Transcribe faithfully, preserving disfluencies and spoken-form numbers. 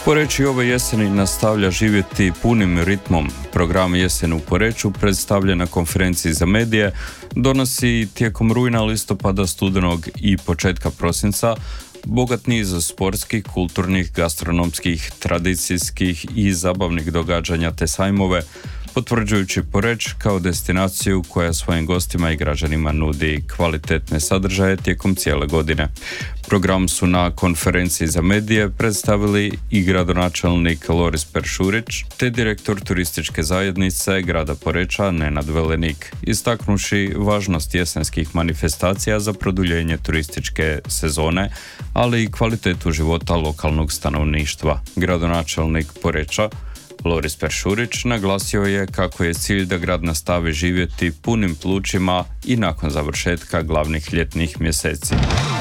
Poreč ove jeseni nastavlja živjeti punim ritmom. Program Jesen u Poreču predstavlja na konferenciji za medije, donosi tijekom rujna, listopada, studenog i početka prosinca bogat niz sportskih, kulturnih, gastronomskih, tradicijskih i zabavnih događanja te sajmove, potvrđujući Poreč kao destinaciju koja svojim gostima i građanima nudi kvalitetne sadržaje tijekom cijele godine. Program su na konferenciji za medije predstavili i gradonačelnik Loris Peršurić te direktor turističke zajednice grada Poreča Nenad Velenik, istaknuši važnost jesenskih manifestacija za produljenje turističke sezone, ali i kvalitetu života lokalnog stanovništva. Gradonačelnik Poreča Loris Peršurić naglasio je kako je cilj da grad nastavi živjeti punim plućima i nakon završetka glavnih ljetnih mjeseci.